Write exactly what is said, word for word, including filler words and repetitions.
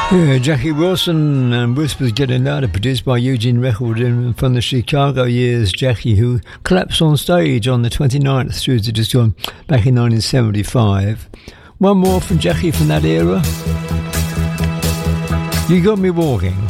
Yeah, Jackie Wilson and Whispers Getting Louder, produced by Eugene Record, and from the Chicago years, Jackie, who collapsed on stage on the twenty-ninth through to just gone back in nineteen seventy-five. One more from Jackie from that era. You Got Me Walking.